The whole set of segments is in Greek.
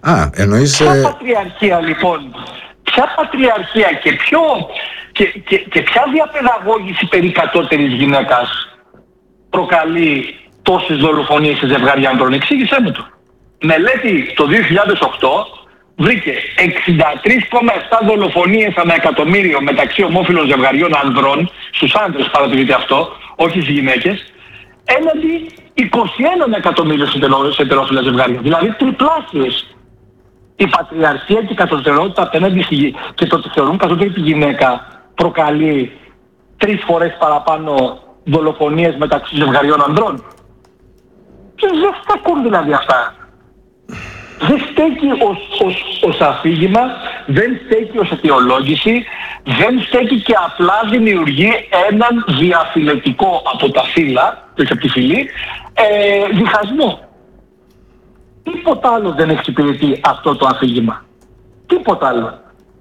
Εννοείς... Ποια πατριαρχία λοιπόν, ποια πατριαρχία και ποια διαπαιδαγώγηση περί κατώτερης γυναίκας προκαλεί τόσες δολοφονίες σε ζευγάρια ανδρών? Εξήγησέ μου το. Μελέτη το 2008 βρήκε 63,7 δολοφονίες ανά εκατομμύριο μεταξύ ομόφυλων ζευγαριών ανδρών, στους άντρες παρατηρείται αυτό, όχι στις γυναίκες, έναντι 21 εκατομμύριων σε ετερόφυλα ζευγάρια. Δηλαδή τριπλάσιες. Η πατριαρχία και η κατωτερότητα απέναντι στη γυναίκα και το ότι θεωρούν κατώτερη τη γυναίκα προκαλεί 3 φορές παραπάνω δολοφονίες μεταξύ ζευγαριών ανδρών. Και δεν στέκουν δηλαδή αυτά. Δεν στέκει ως αφήγημα, δεν στέκει ως αιτιολόγηση, δεν στέκει και απλά δημιουργεί έναν διαφυλετικό από τα φύλλα, και από τη φυλή, διχασμό. Τίποτα άλλο δεν εξυπηρετεί αυτό το αφήγημα. Τίποτα άλλο.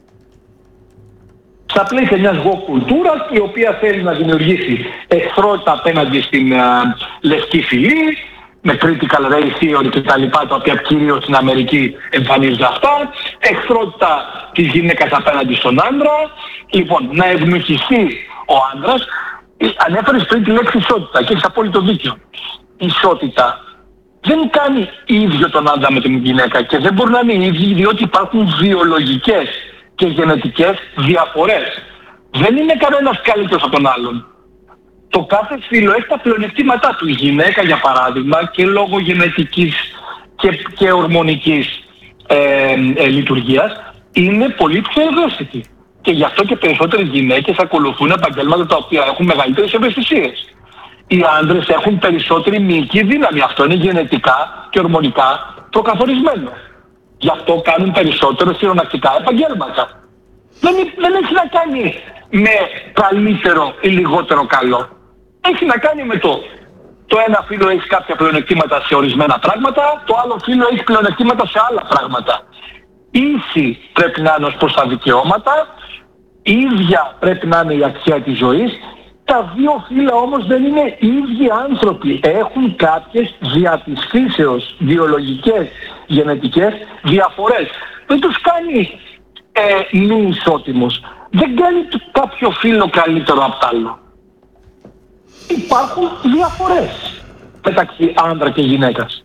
Στα πλαίσια μιας κουλτούρας η οποία θέλει να δημιουργήσει εχθρότητα απέναντι στην λευκή φυλή, με critical race theory και τα λοιπά, τα οποία κυρίως στην Αμερική εμφανίζονται αυτά, εχθρότητα της γυναίκας απέναντι στον άντρα. Λοιπόν, να ευνουχιστεί ο άντρας. Ανέφερες πριν τη λέξη ισότητα και έχεις απόλυτο δίκιο. Η ισότητα δεν κάνει ίδιο τον άντρα με την γυναίκα και δεν μπορεί να είναι ίδιοι, διότι υπάρχουν βιολογικές και γενετικές διαφορές. Δεν είναι κανένας καλύτερος από τον άλλον. Το κάθε φύλο έχει τα πλεονεκτήματά του. Η γυναίκα, για παράδειγμα, και λόγω γενετικής και ορμονικής λειτουργίας, είναι πολύ πιο ευαίσθητη. Και γι' αυτό και περισσότερες γυναίκες ακολουθούν επαγγέλματα τα οποία έχουν μεγαλύτερες ευαισθησίες. Οι άντρες έχουν περισσότερη μυϊκή δύναμη. Αυτό είναι γενετικά και ορμονικά προκαθορισμένο. Γι' αυτό κάνουν περισσότερο χειρονακτικά επαγγέλματα. Δεν έχει να κάνει με καλύτερο ή λιγότερο καλό. Έχει να κάνει με το ένα φύλο έχει κάποια πλεονεκτήματα σε ορισμένα πράγματα, το άλλο φύλο έχει πλεονεκτήματα σε άλλα πράγματα. Ίση πρέπει να είναι ως προς τα δικαιώματα, ίδια πρέπει να είναι η αξία της ζωής. Τα δύο φύλλα όμως δεν είναι οι ίδιοι άνθρωποι. Έχουν κάποιες δια της φύσεως βιολογικές, γενετικές διαφορές. Δεν τους κάνει μη ισότιμους. Δεν κάνει κάποιο φύλλο καλύτερο από το άλλο. Υπάρχουν διαφορές μεταξύ άντρα και γυναίκας.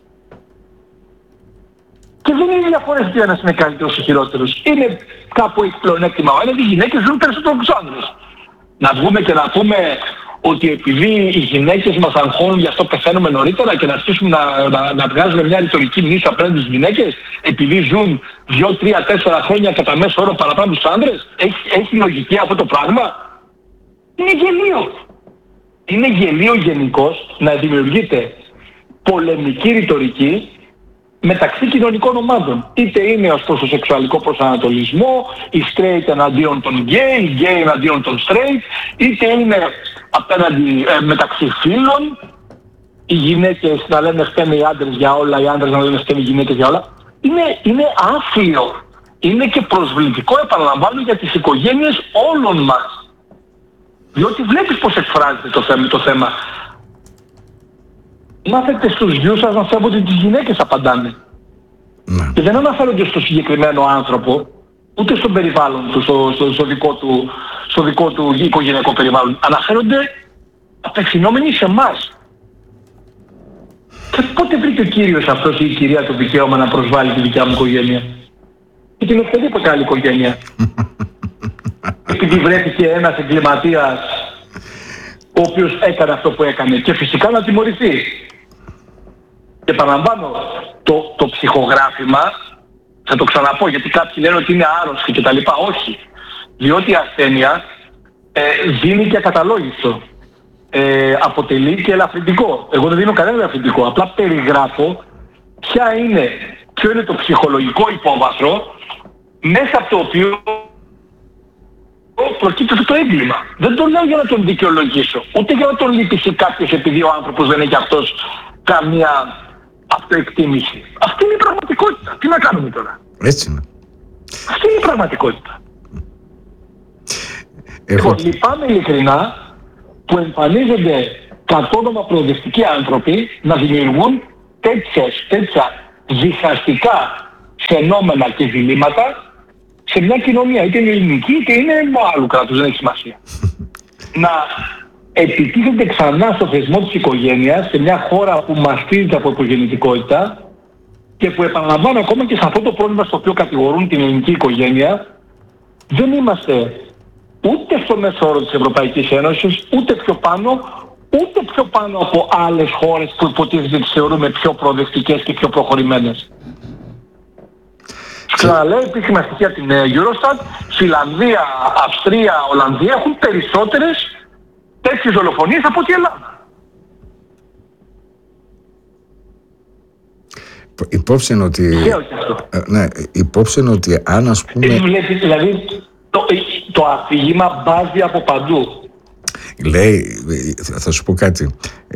Και δεν είναι διαφορές ότι ένας είναι καλύτερος ή χειρότερος. Είναι κάπου έχει πλεονέκτημα. Οι γυναίκες ζουν περισσότερο από τους άντρες. Να βγούμε και να πούμε ότι επειδή οι γυναίκες μας αγχώνουν, γι' αυτό πεθαίνουμε νωρίτερα και να αρχίσουμε να βγάζουμε μια ρητορική μίσο απέναντι στις γυναίκες, επειδή ζουν 2, 3, 4 χρόνια κατά μέσο όρο παραπάνω τους άντρες. Έχει λογική αυτό το πράγμα? Είναι γελίο. Είναι γελίο γενικώς να δημιουργείται πολεμική ρητορική μεταξύ κοινωνικών ομάδων. Είτε είναι ως προς το σεξουαλικό προσανατολισμό, οι straight εναντίον των gay, οι gay εναντίον των straight, είτε είναι απέναντι μεταξύ φίλων, οι γυναίκες να λένε φταίνε οι άντρες για όλα, οι άντρες να λένε φταίνε οι γυναίκες για όλα. Είναι άθλιο. Είναι και προσβλητικό, επαναλαμβάνω, για τις οικογένειες όλων μας. Διότι βλέπεις πως εκφράζεται το θέμα. Μάθετε στους γιους σας να σέβονται τις γυναίκες, απαντάνε. Ναι. Και δεν αναφέρονται στο συγκεκριμένο άνθρωπο, ούτε στο περιβάλλον του, στο δικό του οικογενειακό περιβάλλον. Αναφέρονται απευθυνόμενοι σε εμάς. Και πότε βρήκε ο κύριος αυτός ή η κυρία το δικαίωμα να προσβάλλει τη δικιά μου οικογένεια? Ή την οποιαδήποτε άλλη οικογένεια? Επειδή βρέθηκε ένας εγκληματίας ο οποίος έκανε αυτό που έκανε, και φυσικά να τιμωρηθεί. Και επαναλαμβάνω, το ψυχογράφημα, θα το ξαναπώ γιατί κάποιοι λένε ότι είναι άρρωστοι και τα λοιπά. Όχι. Διότι η ασθένεια δίνει και ακαταλόγιστο. Αποτελεί και ελαφρυντικό. Εγώ δεν δίνω κανένα ελαφρυντικό. Απλά περιγράφω ποιο είναι το ψυχολογικό υπόβαθρο μέσα από το οποίο προκύπτει το έγκλημα. Δεν το λέω για να τον δικαιολογήσω, ούτε για να τον λυπηθεί κάποιος επειδή ο άνθρωπος δεν έχει αυτός καμία αυτοεκτίμηση. Αυτή είναι η πραγματικότητα. Τι να κάνουμε τώρα? Έτσι είναι. Αυτή είναι η πραγματικότητα. Λυπάμαι ειλικρινά που εμφανίζονται κατόνομα προοδευτικοί άνθρωποι να δημιουργούν τέτοια διχαστικά φαινόμενα και διλήμματα σε μια κοινωνία, είτε είναι ελληνική είτε είναι άλλου κράτους, δεν έχει σημασία. Να επιτίθεται ξανά στο θεσμό της οικογένειας σε μια χώρα που μαστίζεται από υπογεννητικότητα και που, επαναλαμβάνω, ακόμα και σε αυτό το πρόβλημα στο οποίο κατηγορούν την ελληνική οικογένεια, δεν είμαστε ούτε στο μέσο όρο της Ευρωπαϊκής Ένωσης, ούτε πιο πάνω από άλλες χώρες που υποτίθεται τις θεωρούμε πιο προοδευτικές και πιο προχωρημένες. Ξαναλέω, επίσημα στοιχεία την Eurostat, Φιλανδία, Αυστρία, Ολλανδία έχουν περισσότερες τέτοιες δολοφονίες από την Ελλάδα. Υπόψη είναι ότι... ναι, υπόψη είναι ότι αν, ας πούμε... Δηλαδή το αφήγημα μπάζει από παντού. Λέει, θα σου πω κάτι,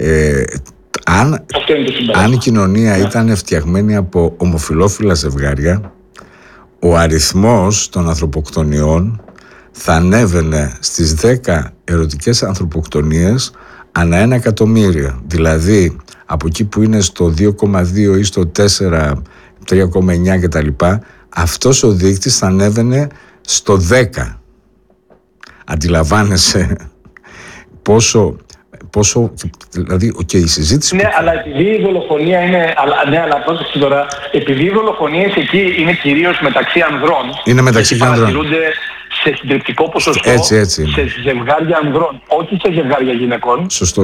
αν η κοινωνία ήταν φτιαγμένη από ομοφυλόφιλα ζευγάρια, ο αριθμός των ανθρωποκτονιών θα ανέβαινε στις 10 ερωτικές ανθρωποκτονίες ανά 1 εκατομμύριο. Δηλαδή, από εκεί που είναι στο 2,2 ή στο 4, 3,9 κτλ, αυτός ο δείκτης θα ανέβαινε στο 10. Αντιλαμβάνεσαι πόσο δηλαδή, και η συζήτηση... Ναι, αλλά επειδή η δολοφονία είναι... αλλά πρόσεξε τώρα, επειδή οι δολοφονίες εκεί είναι κυρίως μεταξύ ανδρών... Είναι μεταξύ ανδρών. Παρατηρούνται σε συντριπτικό ποσοστό έτσι. Σε ζευγάρια ανδρών, όχι σε ζευγάρια γυναικών. Σωστό.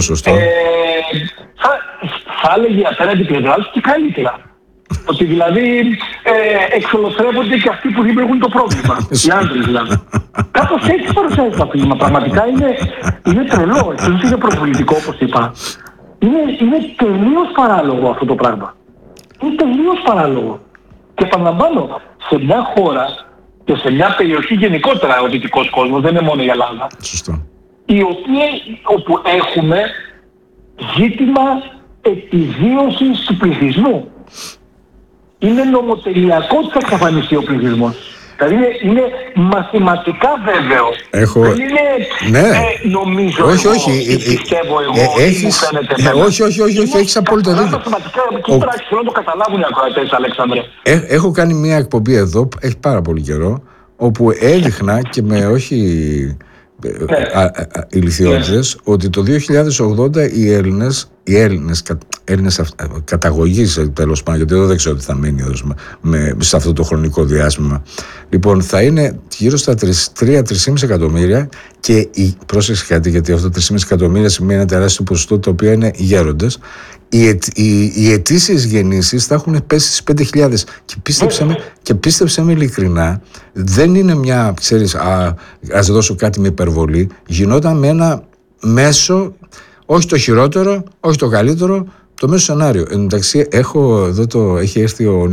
Θα έλεγε απέναντι πλευράς και καλύτερα. Ότι δηλαδή εξολοθρεύονται και αυτοί που δημιουργούν το πρόβλημα. Οι άντρες δηλαδή. Κάπως έτσι παρουσιάζει το αφήγημα. Πραγματικά είναι τρελό. Εκτός είναι προσβλητικό, όπως είπα. Είναι τελείως παράλογο αυτό το πράγμα. Είναι τελείως παράλογο. Και επαναλαμβάνω, σε μια χώρα και σε μια περιοχή γενικότερα, ο δυτικός κόσμος, δεν είναι μόνο η Ελλάδα. Σωστό. Όπου έχουμε ζήτημα επιβίωσης του πληθυσμού. Είναι νομοτελειακό ότι θα εξαφανιστεί ο πληθυσμός. Δηλαδή είναι μαθηματικά βέβαιο. Δεν είναι νομίζω πιστεύω εγώ ή μου φαίνεται εμένα. Όχι, έχεις απόλυτο δίκιο. Μαθηματικά και πράξη θέλω να το καταλάβουν οι ακροατές, Αλέξανδρε. Έχω κάνει μια εκπομπή εδώ, έχει πάρα πολύ καιρό, όπου έδειχνα και με όχι ηλιθιότητες ότι το 2080 οι Έλληνες καταγωγής, τέλος πάντων, γιατί δεν ξέρω τι θα μείνει σε αυτό το χρονικό διάστημα, λοιπόν, θα είναι γύρω στα 3-3,5 εκατομμύρια και πρόσεξε κάτι, γιατί αυτό 3,5 εκατομμύρια σημαίνει ένα τεράστιο ποσοστό, το οποίο είναι γέροντες. Οι αιτήσεις γεννήσεις θα έχουν πέσει στις 5.000 και πίστεψε με ειλικρινά, δεν είναι μια, ξέρεις, ας δώσω κάτι με υπερβολή, γινόταν με ένα μέσο, όχι το χειρότερο, όχι το καλύτερο, το μέσο σενάριο. Εν τω μεταξύ, έχει έρθει ο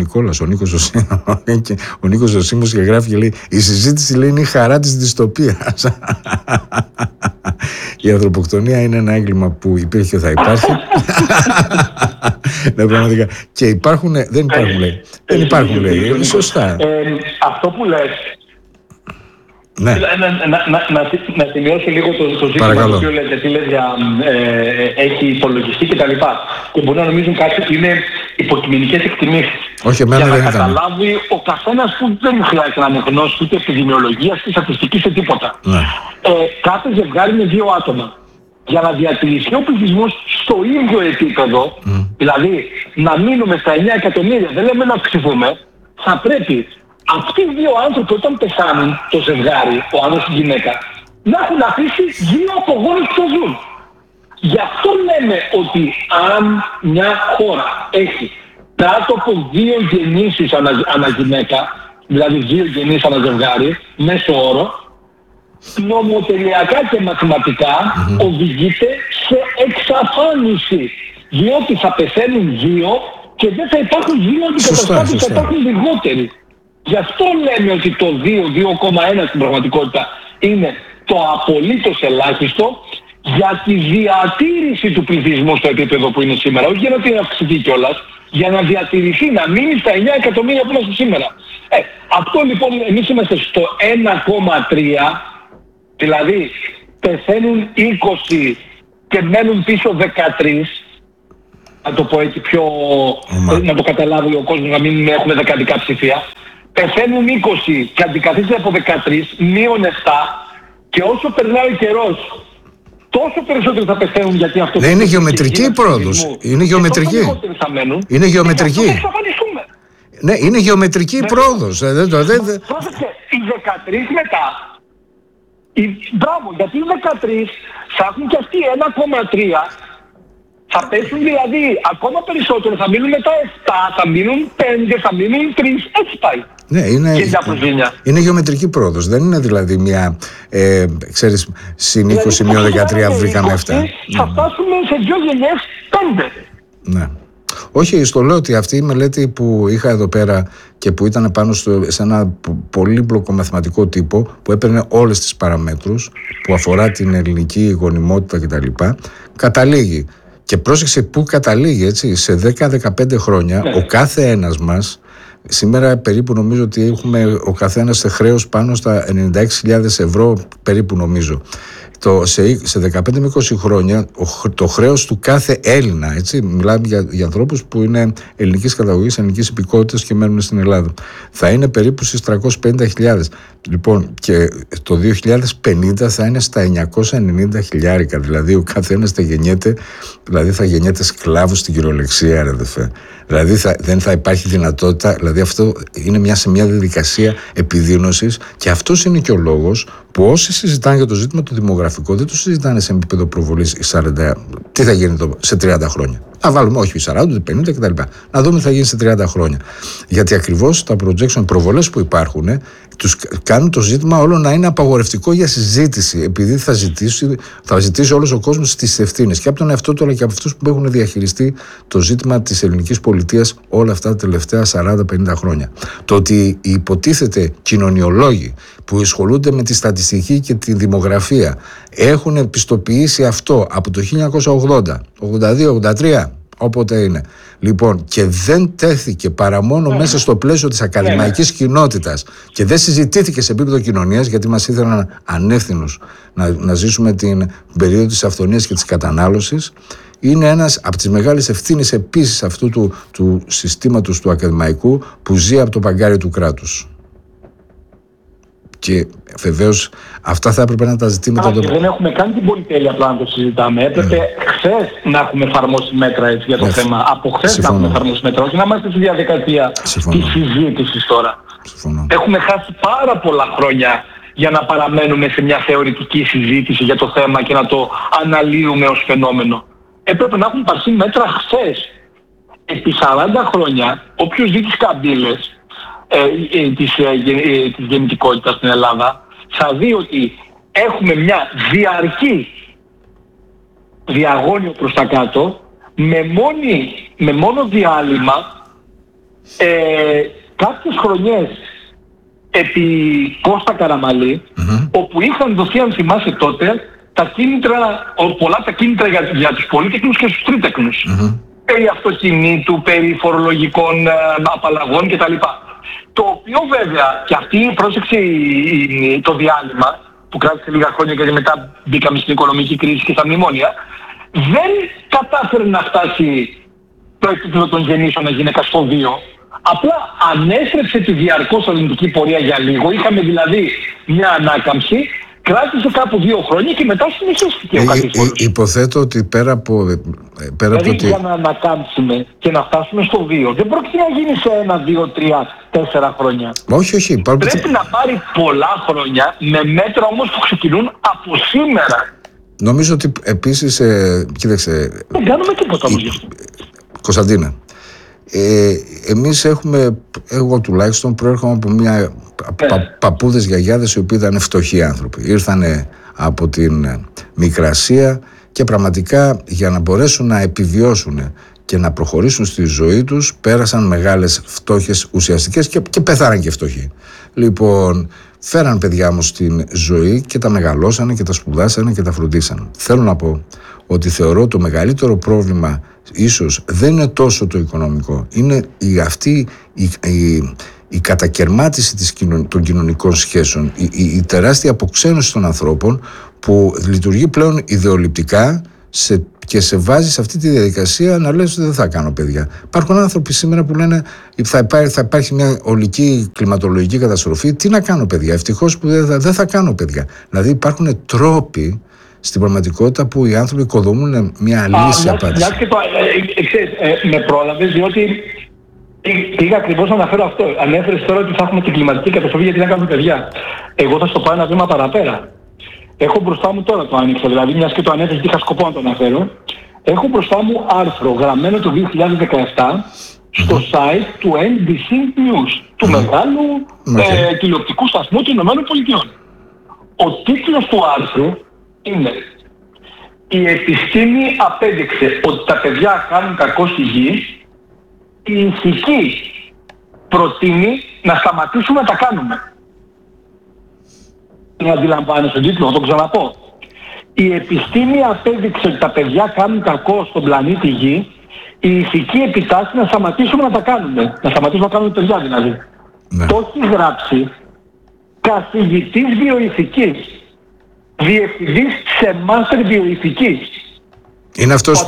Νίκος Ζωσίμος και γράφει και λέει: η συζήτηση, λέει, είναι η χαρά της δυστοπίας. Η ανθρωποκτονία είναι ένα έγκλημα που υπήρχε και θα υπάρχει. Ναι, πραγματικά. Και δεν υπάρχουν, λέει. Σωστά. Αυτό που λες. Ναι. Να σημειώσω λίγο το ζήτημα το οποίο λέτε, τι λες για έχει υπολογιστεί κτλ. Και μπορεί να νομίζουν κάτι ότι είναι υποκειμενικές εκτιμήσεις. Όχι, εμένα για δεν να ήταν. καταλάβει ο καθένας που δεν χρειάζεται να είναι γνώση ούτε επιδημιολογίας, ούτε στατιστικής, ούτε τίποτα. Ναι. Κάθε ζευγάρι είναι 2 άτομα. Για να διατηρηθεί ο πληθυσμός στο ίδιο επίπεδο, δηλαδή να μείνουμε στα 9 εκατομμύρια, δεν λέμε να αυξηθούμε, θα πρέπει αυτοί οι 2 άνθρωποι όταν πεθάνουν το ζευγάρι, ο άνδρας και η γυναίκα, να έχουν αφήσει 2 απογόνους που ζουν. Γι' αυτό λέμε ότι αν μια χώρα έχει κάτω από 2 γεννήσεις ανά γυναίκα, δηλαδή 2 γεννήσεις ανά ζευγάρι, μέσο όρο, νομοτελειακά και μαθηματικά οδηγείται σε εξαφάνιση. Διότι θα πεθαίνουν 2 και δεν θα υπάρχουν 2 αντικαταστάτες, θα υπάρχουν λιγότεροι. Γι' αυτό λέμε ότι το 2,1 στην πραγματικότητα είναι το απολύτως ελάχιστο για τη διατήρηση του πληθυσμού στο επίπεδο που είναι σήμερα. Όχι για να την αυξηθεί κιόλας, για να διατηρηθεί, να μείνει στα 9 εκατομμύρια που είμαστε σήμερα. Αυτό λοιπόν, εμείς είμαστε στο 1,3, δηλαδή πεθαίνουν 20 και μένουν πίσω 13. να το πω έτσι πιο, να το καταλάβει ο κόσμος, να μην έχουμε δεκαδικά ψηφία. Πεθαίνουν 20 και αντικαθίζονται από 13, μείον 7, και όσο περνάει ο καιρός, τόσο περισσότερο θα πεθαίνουν, γιατί αυτό... Ναι, είναι γεωμετρική η πρόοδος. Είναι γεωμετρική. Είναι γεωμετρική. Ναι, είναι γεωμετρική η πρόοδος. Πρόσεξε, οι 13 μετά, μπράβο, γιατί οι 13 θα έχουν και αυτοί 1,3, θα πέσουν δηλαδή ακόμα περισσότερο, θα μείνουν μετά 7, θα μείνουν 5, θα μείνουν 3, έτσι πάει. Ναι, είναι γεωμετρική πρόοδος. Δεν είναι δηλαδή μια, ξέρεις, συν 20 μείον 13 βρήκαμε 7. Θα φτάσουμε σε 2 γενιές 5. Ναι. Όχι, στο λέω ότι αυτή η μελέτη που είχα εδώ πέρα και που ήταν πάνω σε ένα πολύπλοκο μαθηματικό τύπο που έπαιρνε όλες τις παραμέτρους που αφορά την ελληνική γονιμότητα κτλ. Καταλήγει. Και πρόσεξε πού καταλήγει, έτσι, σε 10-15 χρόνια ο κάθε ένας μας, σήμερα περίπου νομίζω ότι έχουμε ο καθένας σε χρέος πάνω στα 96.000 ευρώ περίπου νομίζω. Σε 15 με 20 χρόνια το χρέος του κάθε Έλληνα, έτσι, μιλάμε για ανθρώπους που είναι ελληνικής καταγωγής, ελληνικής υπηκότητας και μένουν στην Ελλάδα, θα είναι περίπου στις 350.000. Λοιπόν, και το 2050 θα είναι στα 990.000, δηλαδή ο καθένας θα γεννιέται σκλάβος στην κυριολεξία, ρε αδερφέ. Δηλαδή δεν θα υπάρχει δυνατότητα, δηλαδή αυτό είναι σε μια διαδικασία επιδείνωσης, και αυτός είναι και ο λόγος που όσοι συζητάνε για το ζήτημα το δημογραφικό δεν το συζητάνε σε επίπεδο προβολής 40, τι θα γίνει σε 30 χρόνια. Να βάλουμε όχι 40, 50 κτλ. Να δούμε τι θα γίνει σε 30 χρόνια. Γιατί ακριβώς τα projection, προβολές που υπάρχουν, τους κάνουν το ζήτημα όλο να είναι απαγορευτικό για συζήτηση, επειδή θα ζητήσει όλος ο κόσμος τις ευθύνες και από τον εαυτό του αλλά και από αυτούς που έχουν διαχειριστεί το ζήτημα της ελληνικής πολιτείας όλα αυτά τα τελευταία 40-50 χρόνια. Το ότι υποτίθεται κοινωνιολόγοι που ασχολούνται με τη στατιστική και τη δημογραφία έχουν πιστοποιήσει αυτό από το 1980, 82, 83, όποτε είναι. Λοιπόν, και δεν τέθηκε παρά μόνο μέσα στο πλαίσιο της ακαδημαϊκής κοινότητας και δεν συζητήθηκε σε επίπεδο κοινωνίας, γιατί μας ήθελαν ανεύθυνους να ζήσουμε την περίοδο της αυθονίας και της κατανάλωσης. Είναι ένας από τις μεγάλες ευθύνες επίσης αυτού του συστήματος του ακαδημαϊκού που ζει από το παγκάρι του κράτους. Και βεβαίως αυτά θα έπρεπε να τα ζητήματα. Δεν έχουμε κάνει την πολυτέλεια απλά να το συζητάμε. Έπρεπε χθες να έχουμε εφαρμόσει μέτρα έτσι, για το θέμα. Από χθες να έχουμε εφαρμόσει μέτρα. Όχι να είμαστε στη διαδικασία της συζήτησης τώρα. Συμφωνώ. Έχουμε χάσει πάρα πολλά χρόνια για να παραμένουμε σε μια θεωρητική συζήτηση για το θέμα και να το αναλύουμε ως φαινόμενο. Έπρεπε να έχουν πάρθει μέτρα χθες. Επί 40 χρόνια, όποιος δει τις καμπύλες της γεννητικότητας στην Ελλάδα θα δει ότι έχουμε μια διαρκή διαγώνιο προς τα κάτω με μόνο διάλειμμα κάποιες χρονιές επί Κώστα Καραμαλή όπου είχαν δοθεί, αν θυμάσαι τότε, πολλά τα κίνητρα για τους πολύτεκνους και τους τρίτεκνους, περί αυτοκινήτου, περί φορολογικών απαλλαγών κτλ. Το οποίο βέβαια, και αυτή πρόσεξε το διάλειμμα που κράτησε λίγα χρόνια γιατί μετά μπήκαμε στην οικονομική κρίση και στα μνημόνια, δεν κατάφερε να φτάσει το επίπεδο των γεννήσεων γυναίκα στο 2. Απλά ανέστρεψε τη διαρκώς αρνητική πορεία για λίγο. Είχαμε δηλαδή μια ανάκαμψη, κράτησε κάπου 2 χρόνια και μετά συνεχίστηκε ο καθίστος. Υποθέτω ότι πέρα από δηλαδή για να ανακάμψουμε και να φτάσουμε στο 2, δεν πρόκειται να γίνει σε 1, 2, 3, 4 χρόνια. Όχι. Πρέπει να πάρει πολλά χρόνια, με μέτρα όμως που ξεκινούν από σήμερα. Νομίζω ότι επίσης, κοίταξε... Δεν κάνουμε τίποτα όμως γι' αυτό. Κωνσταντίνε, εμείς εγώ τουλάχιστον προέρχομαι από μια παππούδες, γιαγιάδες οι οποίοι ήταν φτωχοί άνθρωποι. Ήρθανε από την Μικρασία και πραγματικά για να μπορέσουν να επιβιώσουν και να προχωρήσουν στη ζωή τους πέρασαν μεγάλες φτώχειες ουσιαστικές και πέθαναν και φτωχοί. Λοιπόν, φέραν παιδιά μου στην ζωή και τα μεγαλώσανε και τα σπουδάσανε και τα φροντίσανε. Θέλω να πω ότι θεωρώ το μεγαλύτερο πρόβλημα ίσως δεν είναι τόσο το οικονομικό, είναι η κατακερμάτιση των κοινωνικών σχέσεων, η τεράστια αποξένωση των ανθρώπων που λειτουργεί πλέον ιδεολειπτικά σε και σε βάζει σε αυτή τη διαδικασία να λες ότι δεν θα κάνω παιδιά. Υπάρχουν άνθρωποι σήμερα που λένε θα υπάρχει μια ολική κλιματολογική καταστροφή. Τι να κάνω παιδιά, ευτυχώς που δεν θα κάνω παιδιά. Δηλαδή υπάρχουν τρόποι στην πραγματικότητα που οι άνθρωποι οικοδομούν μια λύση απάντηση. Με πρόλαβες, διότι πήγα ακριβώς να αναφέρω αυτό. Ανέφερες τώρα ότι θα έχουμε την κλιματική καταστροφή γιατί να κάνουμε παιδιά. Εγώ θα στο πάω ένα βήμα παραπέρα. Έχω μπροστά μου τώρα το άνοιξα, δηλαδή μιας και το ανέφερες και είχα σκοπό να το αναφέρω. Έχω μπροστά μου άρθρο γραμμένο το 2017 στο site του NBC News, του μεγάλου τηλεοπτικού σταθμού των ΗΠΑ. Ο τίτλος του άρθρου είναι «Η επιστήμη απέδειξε ότι τα παιδιά κάνουν κακό στη γη, η ηθική προτείνει να σταματήσουμε να τα κάνουμε». Να αντιλαμβάνεσαι τον τίτλο, θα τον ξαναπώ. «Η επιστήμη απέδειξε ότι τα παιδιά κάνουν κακό στον πλανήτη Γη, η ηθική επιτάσσει να σταματήσουμε να τα κάνουμε». Να σταματήσουμε να κάνουμε παιδιά δηλαδή. Ναι. Το έχει γράψει καθηγητής βιοηθικής, διευθυντής σε μάστερ βιοηθικής. Είναι αυτός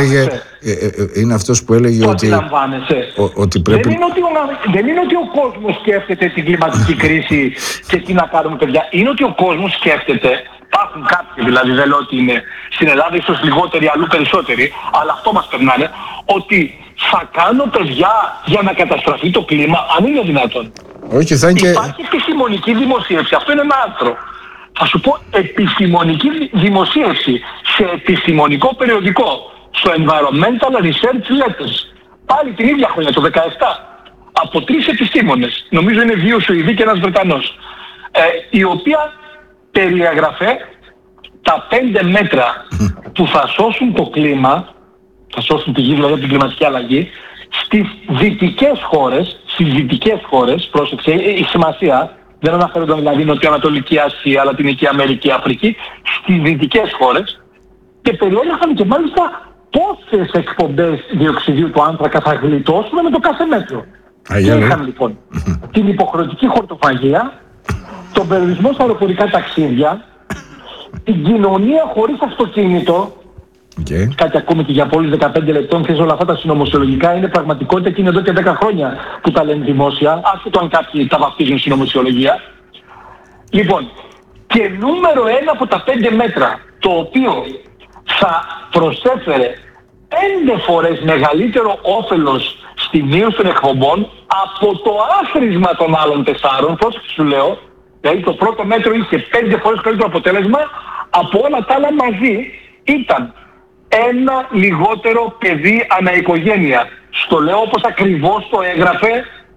που έλεγε ότι πρέπει... Δεν είναι ότι ο κόσμος σκέφτεται την κλιματική κρίση και τι να κάνουμε παιδιά. Είναι ότι ο κόσμος σκέφτεται, υπάρχουν κάποιοι δηλαδή, δεν λέω ότι είναι στην Ελλάδα ίσως λιγότεροι, αλλού περισσότεροι, αλλά αυτό μας περνάνε, ότι θα κάνω παιδιά για να καταστραφεί το κλίμα, αν είναι δυνατόν. Όχι, Υπάρχει επιστημονική δημοσίευση, αυτό είναι ένα άρθρο. Θα σου πω επιστημονική δημοσίευση σε επιστημονικό περιοδικό, στο Environmental Research Letters, πάλι την ίδια χρονιά, το 2017, από 3 επιστήμονες, νομίζω είναι 2 Σουηδοί και ένας Βρετανός, η οποία περιέγραφε τα 5 μέτρα που θα σώσουν το κλίμα, θα σώσουν τη γη δηλαδή από την κλιματική αλλαγή, στις δυτικές χώρες, πρόσεξε, η σημασία, δεν αναφέρονταν δηλαδή Νοτιοανατολική Ασία, Λατινική Αμερική, Αφρική, στις δυτικές χώρες, και περιέγραφαν και μάλιστα πόσες εκπομπές διοξιδίου του άνθρακα θα γλιτώσουμε με το κάθε μέτρο. Και είχαν λοιπόν την υποχρεωτική χορτοφαγία, τον περιορισμό στα αεροπορικά ταξίδια, την κοινωνία χωρίς αυτοκίνητο. Κάτι ακούμε και για πόλεις 15 λεπτών, ξέρεις, όλα αυτά τα συνωμοσιολογικά είναι πραγματικότητα και είναι εδώ και 10 χρόνια που τα λένε δημόσια, άσχετο αν κάποιοι τα βαφτίζουν συνωμοσιολογία. Λοιπόν, και νούμερο 1 από τα 5 μέτρα, το οποίο θα προσέφερε 5 φορές μεγαλύτερο όφελος στη μείωση των εκπομπών από το άθροισμα των άλλων 4, πρόσεξε σου λέω, δηλαδή το πρώτο μέτρο είχε 5 φορές καλύτερο αποτέλεσμα από όλα τα άλλα μαζί, ήταν 1 λιγότερο παιδί ανά οικογένεια. Στο λέω όπως ακριβώς το έγραφε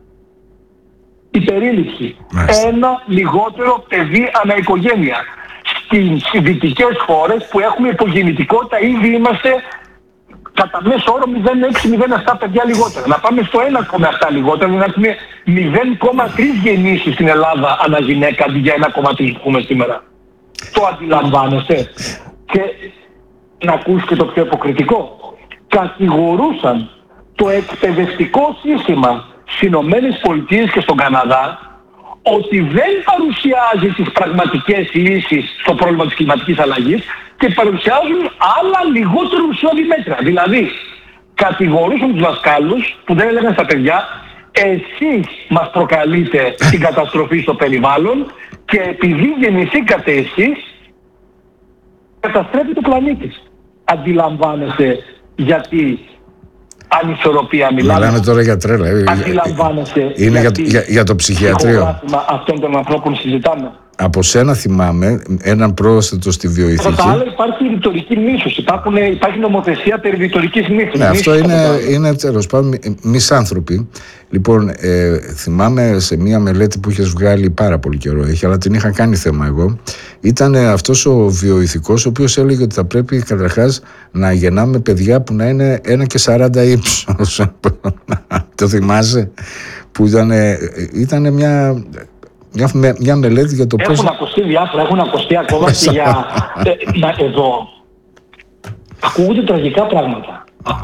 η περίληψη. 1 λιγότερο παιδί ανά οικογένεια. Στις δυτικές χώρες που έχουμε υπογεννητικότητα ήδη είμαστε κατά μέσο όρο 0,6-0,7 παιδιά λιγότερα. Να πάμε στο 1,7 λιγότερα, να έχουμε 0,3 γεννήσεις στην Ελλάδα ανά γυναίκα αντί για 1,3 που έχουμε σήμερα. Το αντιλαμβάνεστε? Και να ακούσει και το πιο υποκριτικό. Κατηγορούσαν το εκπαιδευτικό σύστημα στις Ηνωμένες Πολιτείες και στον Καναδά ότι δεν παρουσιάζει τις πραγματικές λύσεις στο πρόβλημα της κλιματικής αλλαγής και παρουσιάζουν άλλα λιγότερο ουσιώδη μέτρα. Δηλαδή, κατηγορούσαν τους δασκάλους που δεν έλεγαν στα παιδιά, εσείς μας προκαλείτε την καταστροφή στο περιβάλλον και επειδή γεννηθήκατε εσείς, καταστρέφει το πλανήτη. Αντιλαμβάνεσαι γιατί ανισορροπία μιλάμε? Μιλάμε τώρα για τρέλα. Αντιλαμβάνεσαι είναι για το ψυχιατρίο. Αυτών των ανθρώπων συζητάμε. Από σένα θυμάμαι έναν πρόσθετο στη βιοηθική. Κατά τα άλλα υπάρχει ρητορική μίσος. Υπάρχει νομοθεσία περί ρητορικής μίσους. Ναι, αυτό είναι τέλος πάντων μισάνθρωποι. Λοιπόν, θυμάμαι σε μία μελέτη που είχες βγάλει πάρα πολύ καιρό, αλλά την είχα κάνει θέμα εγώ. Ήταν αυτός ο βιοηθικός ο οποίος έλεγε ότι θα πρέπει καταρχάς να γεννάμε παιδιά που να είναι 1,40 ύψος. Το θυμάσαι? Που ήταν μια μελέτη για το πώς... Έχουν ακουστεί διάφορα, έχουν ακουστεί ακόμα και για... εδώ ακούγονται τραγικά πράγματα.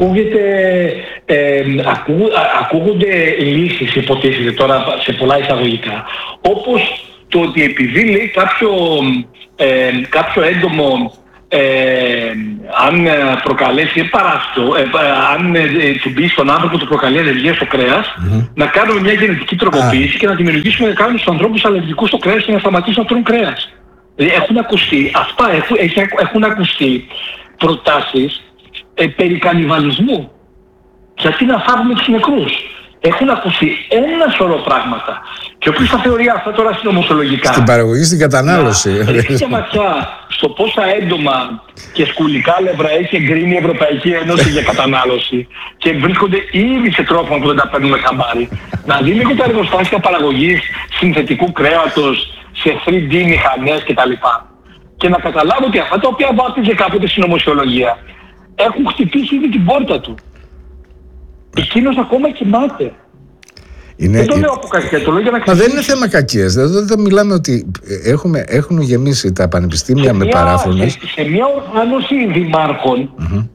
Ακούγονται λύσεις, υποτίθεται τώρα σε πολλά εισαγωγικά. Όπως το ότι επειδή λέει κάποιο έντομο αν προκαλέσει παράστο, αν τσιμπήσει στον άνθρωπο του προκαλεί αλλεργία στο κρέας, να κάνουμε μια γενετική τροποποίηση και να δημιουργήσουμε να κάνουμε στους ανθρώπους αλλεργικούς στο κρέας και να σταματήσουν να τρώνε κρέας. Έχουν ακουστεί αυτά, έχουν ακουστεί προτάσεις περί κανιβαλισμού. Γιατί να φάβουμε τους νεκρούς. Έχουν ακουστεί ένα σωρό πράγματα. Και όποιος τα θεωρεί αυτά τώρα συνωμοσιολογικά. Στην παραγωγή, στην κατανάλωση. Ρίχνει και ματιά στο πόσα έντομα και σκουλικά λεύρα έχει εγκρίνει η Ευρωπαϊκή Ένωση για κατανάλωση και βρίσκονται ήδη σε τρόφιμα που δεν τα παίρνουμε χαμπάρι. Να δει λίγο τα εργοστάσια παραγωγής συνθετικού κρέατος σε 3D μηχανές κτλ. Και να καταλάβω ότι αυτά τα οποία βάπτιζε κάποτε συνωμοσιολογία έχουν χτυπήσει ήδη την πόρτα του. Εκείνος ακόμα κοιμάται. Δεν το λέω από κακία, το λέω για να Μα δεν είναι θέμα κακίας. Δεν μιλάμε ότι έχουν γεμίσει τα πανεπιστήμια με παράφρονες. Σε μια οργάνωση δημάρχων,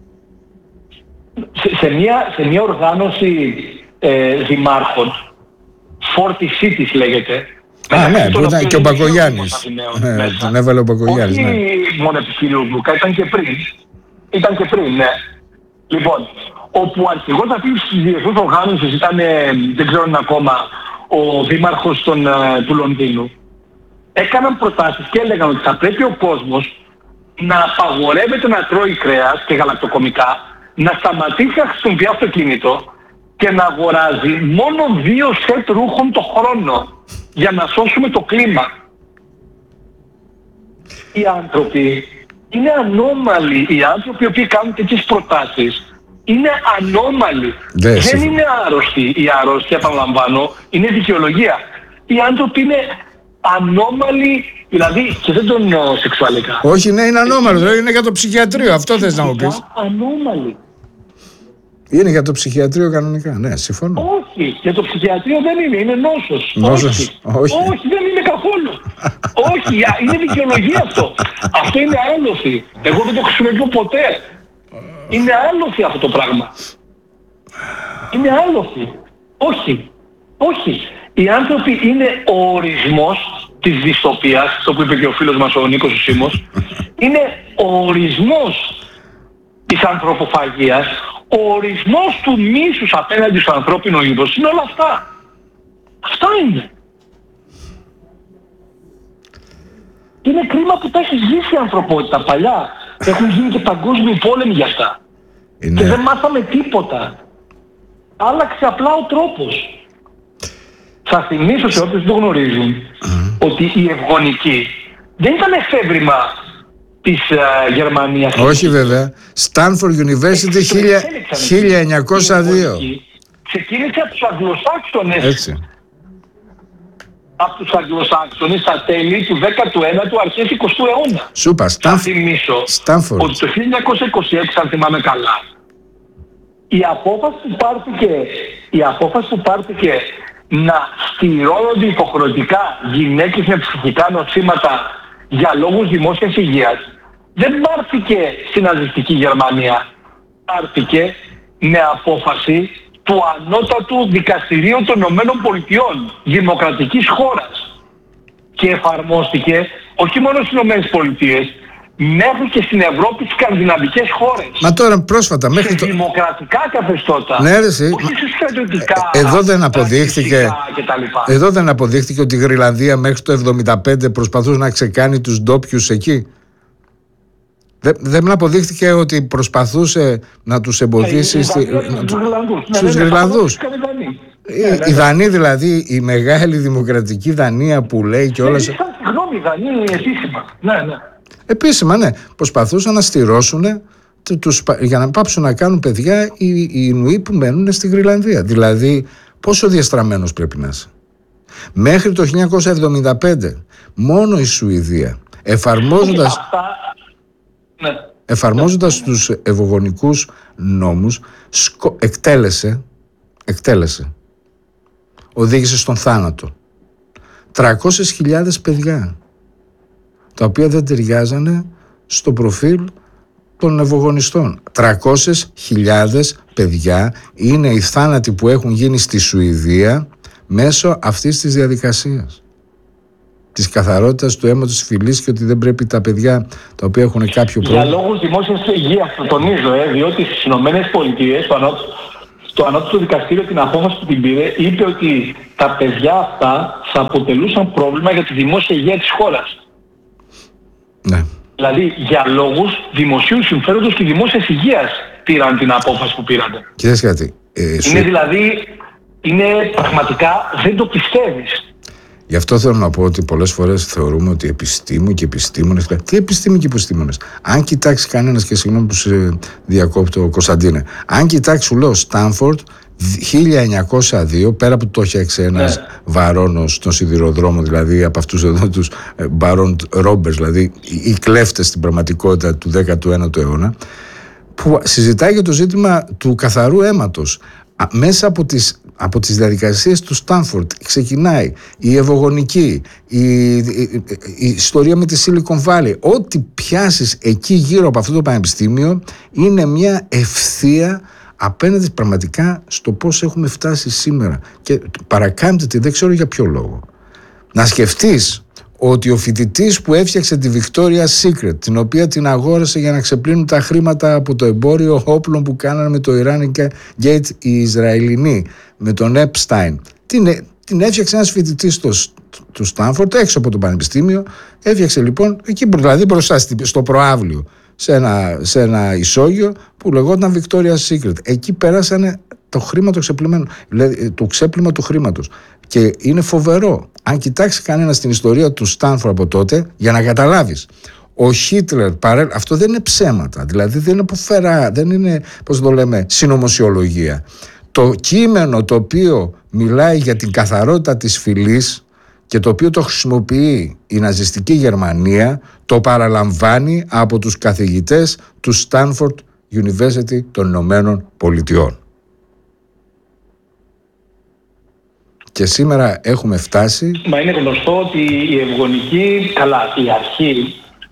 σε μια οργάνωση δημάρχων, 40 Cities λέγεται. Ναι, που ήταν και ο Μπακογιάννης. Τον έβαλε ο Μπακογιάννης. Όχι μόνο επιχείρημα Λουκά, ήταν και πριν, ναι. Λοιπόν, όπου ο αρχηγός αυτής της διεθνούς οργάνωσης ήταν, δεν ξέρω αν ακόμα, ο δήμαρχος του Λονδίνου. Έκαναν προτάσεις και έλεγαν ότι θα πρέπει ο κόσμος να απαγορεύεται να τρώει κρέας και γαλακτοκομικά, να σταματήσει να χρησιμοποιεί αυτοκίνητο και να αγοράζει μόνο 2 σετ ρούχων το χρόνο για να σώσουμε το κλίμα. Οι άνθρωποι είναι ανώμαλοι. Οι άνθρωποι οι οποίοι κάνουν τέτοιες προτάσεις είναι ανώμαλοι. Δεν είναι άρρωστοι. Η αρρώστια, επαναλαμβάνω, είναι δικαιολογία. Οι άνθρωποι είναι ανώμαλοι, δηλαδή, και δεν τον εννοώ σεξουαλικά. Όχι, ναι, είναι ανώμαλο. Είναι για το ψυχιατρίο. Αυτό θες να μου πεις. Ανώμαλοι. Είναι για το ψυχιατρίο κανονικά. Ναι, συμφωνώ. Όχι, για το ψυχιατρίο δεν είναι νόσος. Όχι, δεν είναι καθόλου. Όχι, είναι δικαιολογία αυτό. Αυτό είναι άλωση. Εγώ δεν το χρησιμοποιώ ποτέ. Είναι άλωση αυτό το πράγμα. Είναι άλωση. Όχι. Οι άνθρωποι είναι ο ορισμός της δυστοπίας, το που είπε και ο φίλος μας ο Νίκος ο Σίμος. Είναι ο ορισμός της ανθρωποφαγίας, ο ορισμός του μίσους απέναντι στο ανθρώπινο είδος. Είναι όλα αυτά. Αυτά είναι. Είναι κρίμα που τα έχει ζήσει η ανθρωπότητα παλιά. Έχουν γίνει και παγκόσμιοι πόλεμοι για αυτά. Και δεν μάθαμε τίποτα. Άλλαξε απλά ο τρόπος. Θα θυμίσω σε όποιους δεν το γνωρίζουν ότι οι ευγονικοί δεν ήταν εφεύρημα της Γερμανίας. Όχι βέβαια. Stanford University 1902. Ξεκίνησε από τους Αγγλοσάξονες. Έτσι. Από τους Αγγλοσάξονες στα τέλη του 19ου, αρχές 20ου αιώνα. Σούπα, θα θυμίσω ότι το 1926, αν θυμάμαι καλά, η απόφαση που πάρθηκε να στηρώνονται υποχρεωτικά γυναίκες με ψυχικά νοσήματα για λόγους δημόσιας υγείας δεν πάρθηκε στην ναζιστική Γερμανία. Πάρθηκε με απόφαση του Ανώτατου Δικαστηρίου των Ηνωμένων Πολιτειών, δημοκρατικής χώρας. Και εφαρμόστηκε όχι μόνο στις Ηνωμένες Πολιτείες, μέχρι και στην Ευρώπη, στις σκανδιναβικές χώρες. Μα τώρα πρόσφατα μέχρι σε δημοκρατικά καθεστώτα. Ναι, ρε, όχι σε στρατιωτικά. Εδώ δεν αποδείχθηκε ότι η Γρυλανδία μέχρι το 1975 προσπαθούσε να ξεκάνει τους ντόπιους εκεί. Δεν αποδείχθηκε ότι προσπαθούσε να τους εμποδίσει στους Γρυλανδούς. Η Δανή δηλαδή, η μεγάλη δημοκρατική Δανία που λέει και όλα... Συγγνώμη, η Δανή επίσημα. Ναι. Επίσημα, ναι. Προσπαθούσαν να στηρώσουν για να πάψουν να κάνουν παιδιά οι Ινουί που μένουν στη Γρυλανδία. Δηλαδή, πόσο διαστραμμένος πρέπει να είσαι. Μέχρι το 1975 μόνο η Σουηδία εφαρμόζοντας τους ευωγονικούς νόμους εκτέλεσε, οδήγησε στον θάνατο 300.000 παιδιά, τα οποία δεν ταιριάζανε στο προφίλ των ευωγονιστών. 300.000 παιδιά είναι οι θάνατοι που έχουν γίνει στη Σουηδία μέσω αυτής της διαδικασίας. της καθαρότητας του αίματος της φυλής και ότι δεν πρέπει τα παιδιά τα οποία έχουν κάποιο πρόβλημα. Για λόγους δημόσιας υγείας, το τονίζω, διότι στις ΗΠΑ το ανώτατο δικαστήριο την απόφαση που την πήρε είπε ότι τα παιδιά αυτά θα αποτελούσαν πρόβλημα για τη δημόσια υγεία της χώρας. Ναι. Δηλαδή για λόγους δημοσίου συμφέροντος και δημόσιας υγείας πήραν την απόφαση που πήραν. Κοιτάξτε κάτι. Είναι πραγματικά, δεν το πιστεύεις. Γι' αυτό θέλω να πω ότι πολλές φορές θεωρούμε ότι επιστήμοι και επιστήμονες. Τι επιστήμοι και επιστήμονες? Αν κοιτάξει κανένας, και συγγνώμη που σε διακόπτω, Κωνσταντίνε, αν κοιτάξει, σου λέω, Στάνφορντ 1902, πέρα που το έχει ένας βαρόνος στον σιδηροδρόμο, δηλαδή από αυτούς εδώ τους Baron Robbers, δηλαδή οι κλέφτες στην πραγματικότητα του 19ου αιώνα, που συζητάει για το ζήτημα του καθαρού αίματος. Μέσα από τις διαδικασίες του Στάνφορντ ξεκινάει η ευωγονική, η ιστορία με τη Silicon Valley. Ό,τι πιάσεις εκεί γύρω από αυτό το πανεπιστήμιο είναι μια ευθεία απέναντι πραγματικά στο πώς έχουμε φτάσει σήμερα. Και παρακάμπτεται, δεν ξέρω για ποιο λόγο. Να σκεφτείς ότι ο φοιτητής που έφτιαξε τη Victoria's Secret, την οποία την αγόρασε για να ξεπλύνουν τα χρήματα από το εμπόριο όπλων που κάνανε με το Iranian Gate οι Ισραηλινοί, με τον Epstein, την έφτιαξε ένας φοιτητής του Στάνφορντ έξω από το πανεπιστήμιο. Έφτιαξε λοιπόν εκεί, δηλαδή μπροστά στο προαύλιο, σε ένα ισόγειο που λεγόταν Victoria's Secret. Εκεί πέρασανε το χρήμα το ξεπλυμένο, δηλαδή το ξέπλυμα του χρήματος. Και είναι φοβερό. Αν κοιτάξει κανένα την ιστορία του Στάνφορντ από τότε, για να καταλάβεις, ο Χίτλερ, αυτό δεν είναι ψέματα, δηλαδή δεν είναι αποφέρα, δεν είναι, πώς το λέμε, συνωμοσιολογία. Το κείμενο το οποίο μιλάει για την καθαρότητα της φυλής και το οποίο το χρησιμοποιεί η ναζιστική Γερμανία, το παραλαμβάνει από τους καθηγητές του Stanford University των Ηνωμένων Πολιτειών. Και σήμερα έχουμε φτάσει... Μα είναι γνωστό ότι η ευγονική, καλά, η αρχή,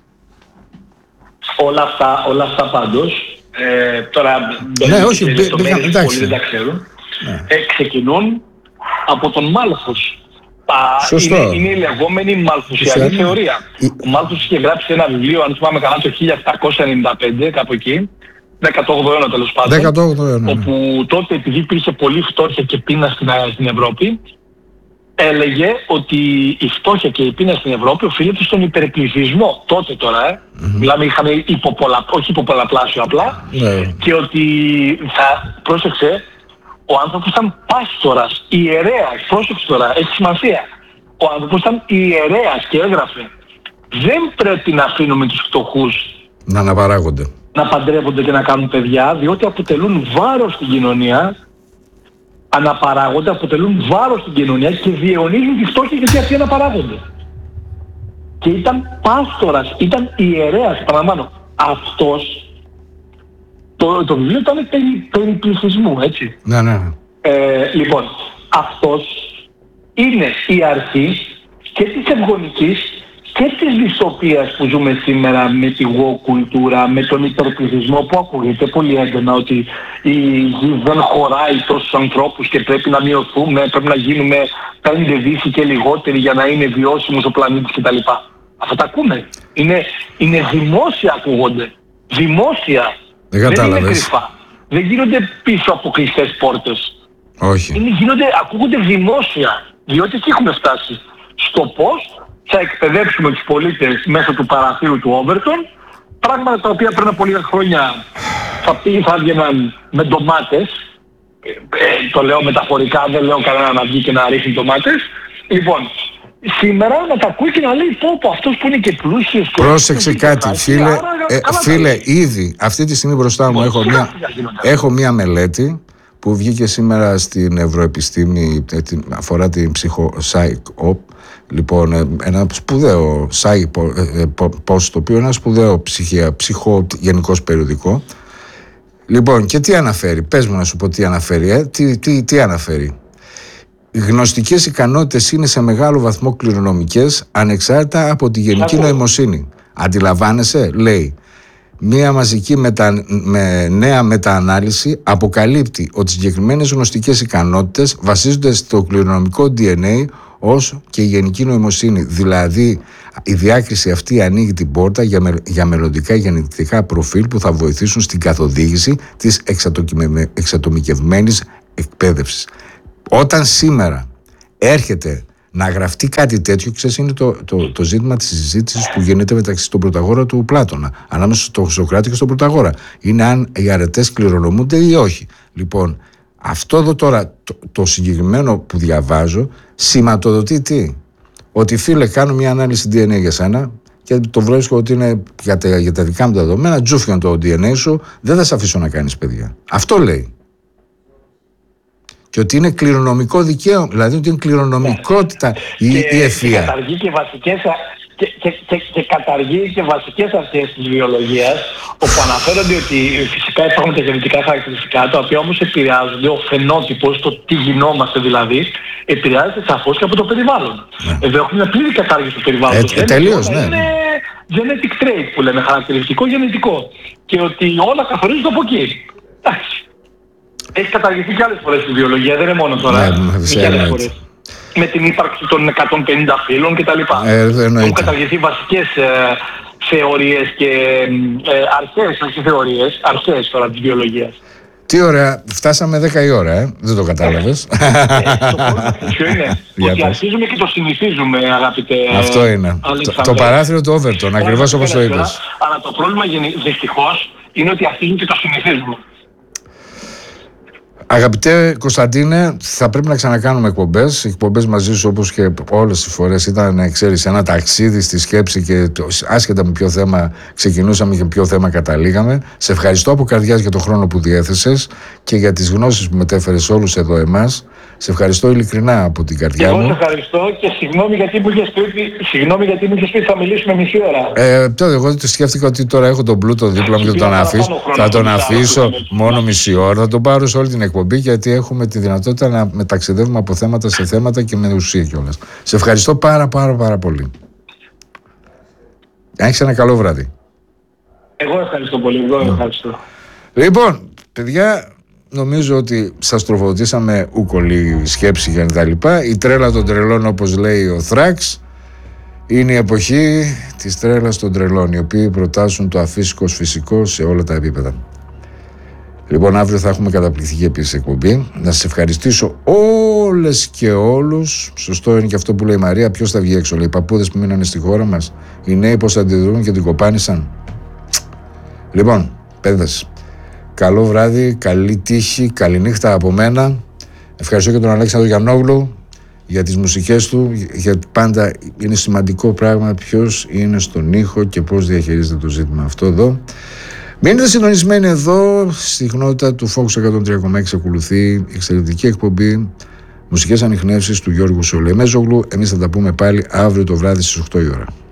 όλα αυτά πάντως, τώρα ναι, όχι, πολλοί δεν τα ξέρουν, ξεκινούν από τον Μάλθους. Σωστό. Είναι η λεγόμενη μαλθουσιανή θεωρία. Ο Μάλθους είχε γράψει ένα βιβλίο, αν θυμάμαι καλά, το 1795, κάπου εκεί, 18ο αιώνα τέλος πάντων, όπου τότε, επειδή υπήρχε πολλή φτώχεια και πείνα στην Ευρώπη, έλεγε ότι η φτώχεια και η πείνα στην Ευρώπη οφείλεται στον υπερπληθυσμό. Τότε τώρα, μιλάμε, είχαμε όχι υποπολαπλάσιο απλά, και ότι πρόσεξε, ο άνθρωπος ήταν πάστορας, ιερέας, πρόσεξε τώρα, έχει σημασία. Ο άνθρωπος ήταν ιερέας και έγραφε, δεν πρέπει να αφήνουμε τους φτωχούς να αναπαράγονται, να παντρεύονται και να κάνουν παιδιά, διότι αποτελούν βάρος στην κοινωνία, αναπαράγονται, αποτελούν βάρος στην κοινωνία και διαιωνίζουν τη φτώχεια γιατί αυτοί αναπαράγονται. Και ήταν πάστορας, ήταν ιερέας, παραλαμβάνω. Αυτός, το βιβλίο ήταν περί πληθυσμού, έτσι. Ναι. Λοιπόν, αυτός είναι η αρχή και της ευγονικής και της δυστοπίας που ζούμε σήμερα με τη woke κουλτούρα, με τον υπερπληθυσμό που ακούγεται πολύ έντονα ότι η γη δεν χωράει τόσους ανθρώπους και πρέπει να μειωθούμε, πρέπει να γίνουμε 5 δίση και λιγότεροι για να είναι βιώσιμος ο πλανήτης κτλ. Αυτά τα ακούμε. Είναι δημόσια ακούγονται. Δημόσια. Δεν είναι κρυφά. Δεν γίνονται πίσω από κλειστές πόρτες. Όχι. Ακούγονται δημόσια. Διότι εκεί έχουμε φτάσει. Στο πώς θα εκπαιδεύσουμε τους πολίτες μέσω του παραθύρου του Όβερτον, πράγματα τα οποία πριν από λίγα χρόνια θα βγαίναν με ντομάτες. Το λέω μεταφορικά, δεν λέω κανένα να βγει και να ρίχνει ντομάτες. Λοιπόν, σήμερα να τα ακούει και να λέει πω αυτός που είναι και πλούσιος... Πρόσεξε κάτι, φίλε, ήδη αυτή τη στιγμή μπροστά μου έχω μια μελέτη που βγήκε σήμερα στην Ευρωεπιστήμη, αφορά την ψυχο-psych-op. Λοιπόν, ένα σπουδαίο post, το οποίο είναι ένα σπουδαίο ψυχο γενικός περιοδικό. Λοιπόν, και τι αναφέρει, πες μου να σου πω τι αναφέρει, τι αναφέρει. Οι γνωστικές ικανότητες είναι σε μεγάλο βαθμό κληρονομικές, ανεξάρτητα από τη γενική νοημοσύνη. Αντιλαμβάνεσαι, λέει. Μία μαζική νέα μεταανάλυση αποκαλύπτει ότι συγκεκριμένες γνωστικές ικανότητες βασίζονται στο κληρονομικό DNA, όσο και η γενική νοημοσύνη. Δηλαδή, η διάκριση αυτή ανοίγει την πόρτα για μελλοντικά γεννητικά προφίλ που θα βοηθήσουν στην καθοδήγηση της εξατομικευμένης εκπαίδευσης. Όταν σήμερα έρχεται να γραφτεί κάτι τέτοιο, ξέρεις, είναι το ζήτημα της συζήτησης που γίνεται μεταξύ στον Πρωταγόρα του Πλάτωνα, ανάμεσα στο Σωκράτη και στον Πρωταγόρα. Είναι αν οι αρετές κληρονομούνται ή όχι. Λοιπόν, αυτό εδώ τώρα, το συγκεκριμένο που διαβάζω, σηματοδοτεί τι? Ότι, φίλε, κάνω μια ανάλυση DNA για σένα και το βρίσκω ότι είναι για τα δικά μου τα δεδομένα, τζούφιον το DNA σου, δεν θα σε αφήσω να κάνεις παιδιά. Αυτό λέει. Και ότι είναι κληρονομικό δικαίωμα, δηλαδή ότι είναι κληρονομικότητα η ευφυΐα. Και καταργεί και βασικές, καταργεί και βασικές αρχές της βιολογίας, όπου αναφέρονται ότι φυσικά υπάρχουν τα γενετικά χαρακτηριστικά, τα οποία όμως επηρεάζονται, ο φαινότυπος, το τι γινόμαστε δηλαδή, επηρεάζεται σαφώς και από το περιβάλλον. Εδώ έχουμε μια πλήρη κατάργηση του περιβάλλοντος. Τελείως, ναι. Είναι genetic trait που λέμε, χαρακτηριστικό γενετικό. Και ότι όλα καθορίζονται από εκεί. Εντάξει. Έχει καταργηθεί και άλλες φορές στη βιολογία, δεν είναι μόνο τώρα. Με την ύπαρξη των 150 φύλων κτλ. Έχουν καταργηθεί βασικές θεωρίες και αρχές, όχι θεωρίες, αρχές τώρα της βιολογίας. Τι ωραία, φτάσαμε 10 η ώρα, δεν το κατάλαβες. Το πρόβλημα ποιο είναι? Ότι αρχίζουμε και το συνηθίζουμε, αγαπητέ. Αυτό είναι. Το παράθυρο του Overton, ακριβώς όπως το είπες. Αλλά το πρόβλημα δυστυχώς είναι ότι αρχίζουμε και το συνηθίζουμε. Αγαπητέ Κωνσταντίνε, θα πρέπει να ξανακάνουμε εκπομπές. Οι εκπομπές μαζί σου, όπως και όλες τις φορές, ήταν, ξέρεις, ένα ταξίδι στη σκέψη και άσχετα με ποιο θέμα ξεκινούσαμε και ποιο θέμα καταλήγαμε. Σε ευχαριστώ από καρδιάς για τον χρόνο που διέθεσες και για τις γνώσεις που μετέφερες όλους εδώ εμάς. Σε ευχαριστώ ειλικρινά από την καρδιά μου. Εγώ σε ευχαριστώ και συγγνώμη γιατί μου είχες πει θα μιλήσουμε μισή ώρα. Τώρα εγώ σκέφτηκα ότι τώρα έχω τον πλούτο δίπλα μου και θα τον αφήσω μόνο μισή ώρα. Θα τον πάρω σε όλη την εκπομπή γιατί έχουμε τη δυνατότητα να μεταξιδεύουμε από θέματα σε θέματα και με ουσία κιόλας. Σε ευχαριστώ πάρα πολύ. Έχεις ένα καλό βράδυ. Εγώ ευχαριστώ πολύ. Ευχαριστώ. Λοιπόν, παιδιά, νομίζω ότι σας τροφοδοτήσαμε ουκολή σκέψη και τα λοιπά. Η τρέλα των τρελών, όπως λέει ο Θράξ, είναι η εποχή της τρέλας των τρελών, οι οποίοι προτάσουν το αφύσικο φυσικό σε όλα τα επίπεδα. Λοιπόν, αύριο θα έχουμε καταπληκτική επίσης εκπομπή. Να σας ευχαριστήσω όλες και όλους. Σωστό είναι και αυτό που λέει η Μαρία. Ποιος θα βγει έξω, λέει, οι παππούδες που μείνανε στη χώρα μας, οι νέοι πώς αντιδρούν και την κοπάνισαν. Λοιπόν, παιδες, καλό βράδυ, καλή τύχη, καλή νύχτα από μένα. Ευχαριστώ και τον Αλέξανδρο Γιαννόγλου για τις μουσικές του, γιατί πάντα είναι σημαντικό πράγμα ποιος είναι στον ήχο και πώς διαχειρίζεται το ζήτημα αυτό εδώ. Μείνετε συντονισμένοι εδώ, στη συχνότητα του Focus 103,6 ακολουθεί η εξαιρετική εκπομπή Μουσικές Ανιχνεύσεις του Γιώργου Σολεμέζογλου. Εμείς θα τα πούμε πάλι αύριο το βράδυ στις 8 η ώρα.